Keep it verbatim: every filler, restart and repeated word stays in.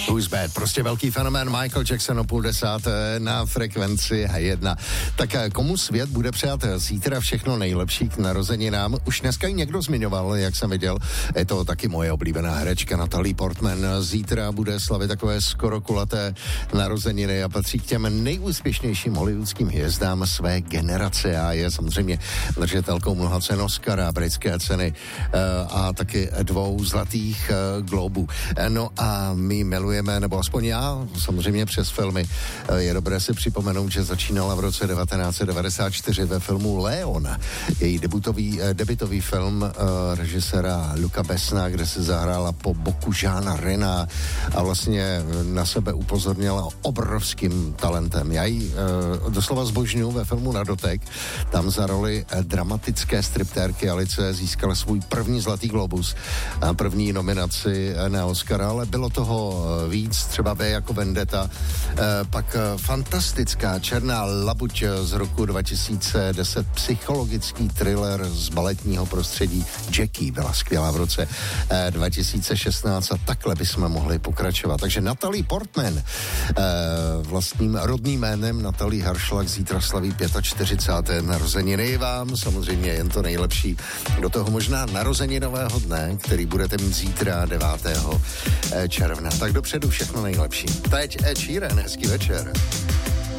Who's Bad, prostě velký fenomén Michael Jackson o půl desáté na frekvenci jedna. Tak komu svět bude přát zítra všechno nejlepší k narozeninám? Už dneska ji někdo zmiňoval, jak jsem viděl. Je to taky moje oblíbená herečka Natalie Portman. Zítra bude slavit takové skoro kulaté narozeniny a patří k těm nejúspěšnějším hollywoodským hvězdám své generace a je samozřejmě držitelkou mnoha cen Oscara, britské ceny a taky dvou zlatých globů. No a my milujeme, nebo aspoň já, samozřejmě přes filmy. Je dobré si připomenout, že začínala v roce devatenáct set devadesát čtyři ve filmu Leon. Její debutový, debutový film uh, režiséra Luca Bessona, kde se zahrála po boku Jeana Rena a vlastně na sebe upozornila obrovským talentem. Já ji uh, doslova zbožňuji ve filmu Na dotek. Tam za roli uh, dramatické striptérky Alice získala svůj první zlatý globus a první nominaci na Oscara, ale bylo toho víc, třeba V jako Vendetta, pak fantastická Černá labuť z roku dva tisíce deset, psychologický thriller z baletního prostředí Jackie byla skvělá v roce dva tisíce šestnáct a takhle bychom mohli pokračovat. Takže Natalie Portman, vlastním rodným jménem Natalie Haršlak, zítra slaví čtyřicáté páté narozeniny. Vám samozřejmě jen to nejlepší do toho možná narozeninového dne, který budete mít zítra devátého června. Tak dopředu všechno nejlepší. Teď Ed Sheeran, hezký večer.